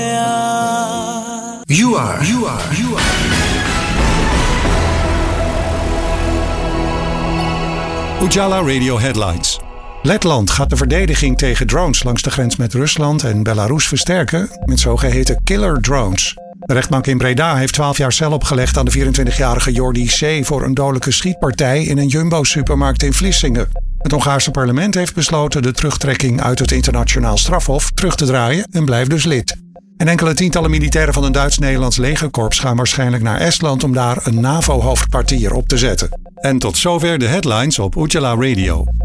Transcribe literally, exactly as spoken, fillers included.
You are, you are, you are. Ujala Radio Headlines. Letland gaat de verdediging tegen drones langs de grens met Rusland en Belarus versterken met zogeheten killer drones. De rechtbank in Breda heeft twaalf jaar cel opgelegd aan de vierentwintigjarige Jordi C. voor een dodelijke schietpartij in een Jumbo-supermarkt in Vlissingen. Het Hongaarse parlement heeft besloten de terugtrekking uit het internationaal strafhof terug te draaien en blijft dus lid. En enkele tientallen militairen van een Duits-Nederlands legerkorps gaan waarschijnlijk naar Estland om daar een NAVO-hoofdkwartier op te zetten. En tot zover de headlines op Ujala Radio.